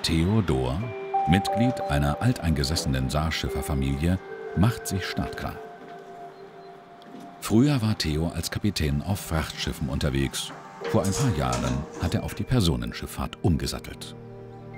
Theodor, Mitglied einer alteingesessenen Saarschifferfamilie, macht sich startklar. Früher war Theo als Kapitän auf Frachtschiffen unterwegs. Vor ein paar Jahren hat er auf die Personenschifffahrt umgesattelt.